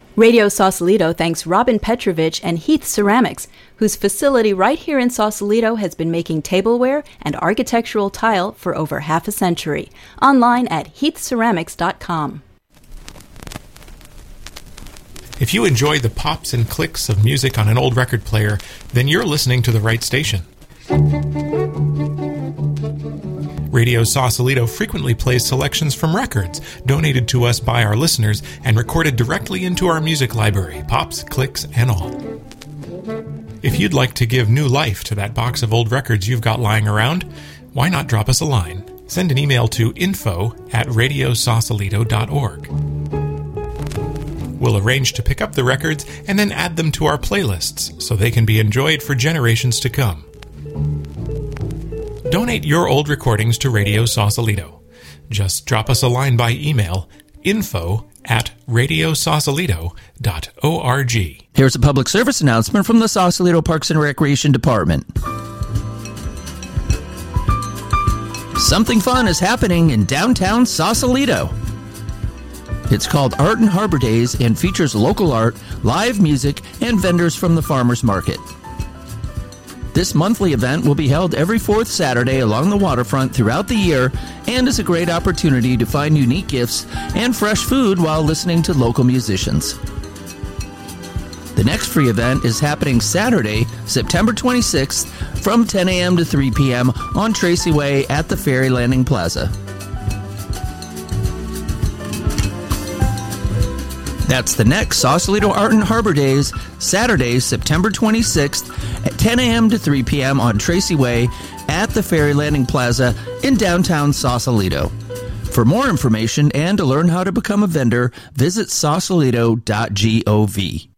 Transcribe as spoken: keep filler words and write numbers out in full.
Radio Sausalito thanks Robin Petrovich and Heath Ceramics, whose facility right here in Sausalito has been making tableware and architectural tile for over half a century. Online at heath ceramics dot com. If you enjoy the pops and clicks of music on an old record player, then you're listening to the right station. Radio Sausalito frequently plays selections from records donated to us by our listeners and recorded directly into our music library, pops, clicks, and all. If you'd like to give new life to that box of old records you've got lying around, why not drop us a line? Send an email to info at radio sausalito dot org. We'll arrange to pick up the records and then add them to our playlists so they can be enjoyed for generations to come. Donate your old recordings to Radio Sausalito. Just drop us a line by email, info at radio sausalito dot org. Here's a public service announcement from the Sausalito Parks and Recreation Department. Something fun is happening in downtown Sausalito. It's called Art and Harbor Days and features local art, live music, and vendors from the farmers market. This monthly event will be held every fourth Saturday along the waterfront throughout the year and is a great opportunity to find unique gifts and fresh food while listening to local musicians. The next free event is happening Saturday, September twenty-sixth from ten a.m. to three p.m. on Tracy Way at the Ferry Landing Plaza. That's the next Sausalito Art and Harbor Days, Saturday, September twenty-sixth at ten a.m. to three p.m. on Tracy Way at the Ferry Landing Plaza in downtown Sausalito. For more information and to learn how to become a vendor, visit sausalito dot gov.